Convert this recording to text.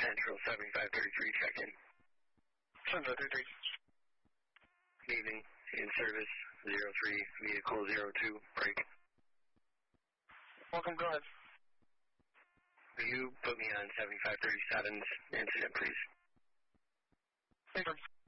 Central 7533, check-in. 7533. Good evening. In service, 03, vehicle 02, break. Welcome, go ahead. Will you put me on 7537's incident, please? Thank you.